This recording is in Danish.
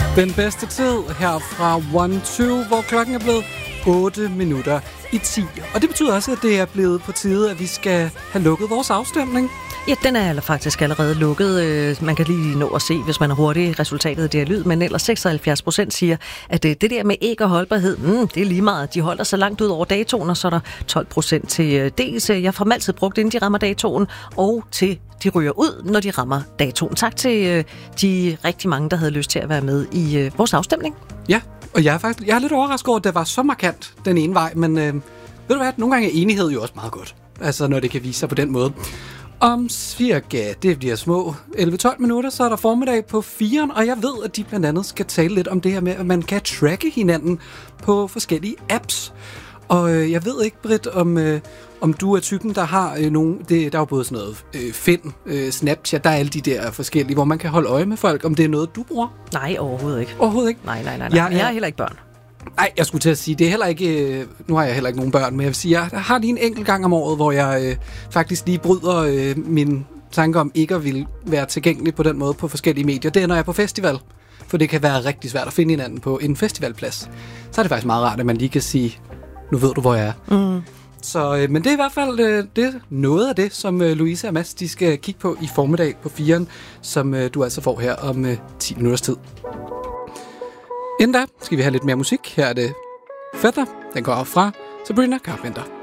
Den bedste tid her fra 1-2, hvor klokken er blevet 8 minutter i 10. Og det betyder også, at det er blevet på tide, at vi skal have lukket vores afstemning. Ja, den er faktisk allerede lukket. Man kan lige nå at se, hvis man er hurtig, resultatet af det her lyd. Men ellers 76% siger, at det der med æg og holdbarhed, det er lige meget. De holder så langt ud over datoen, og så er der 12% til dels. Jeg får dem altid brugt, inden de rammer datoen, og til de ryger ud, når de rammer datoen. Tak til de rigtig mange, der havde lyst til at være med i vores afstemning. Ja, og jeg er lidt overrasket over, at det var så markant den ene vej, men ved du hvad, nogle gange er enighed jo også meget godt. Altså, når det kan vise sig på den måde. Om cirka, det bliver små 11-12 minutter, så er der formiddag på 4'eren, og jeg ved, at de blandt andet skal tale lidt om det her med, at man kan tracke hinanden på forskellige apps. Og jeg ved ikke, Britt, om du er typen, der har nogle... Der er jo både sådan noget Find, Snapchat, der er alle de der forskellige, hvor man kan holde øje med folk, om det er noget, du bruger? Nej, overhovedet ikke. Overhovedet ikke? Nej. Jeg har heller ikke børn. Nej, jeg skulle til at sige, det er heller ikke... Nu har jeg heller ikke nogen børn, men jeg vil sige, jeg har lige en enkelt gang om året, hvor jeg faktisk lige bryder min tanke om ikke at ville være tilgængelig på den måde på forskellige medier. Det er, når jeg er på festival. For det kan være rigtig svært at finde hinanden på en festivalplads. Så er det faktisk meget rart, at man lige kan sige, nu ved du, hvor jeg er. Så, men det er i hvert fald det noget af det, som Louise og Mads de skal kigge på i formiddag på 4'eren, som du altså får her om 10 minutters tid. Inden da skal vi have lidt mere musik. Her er det Feather. Den går op fra Sabrina Carpenter.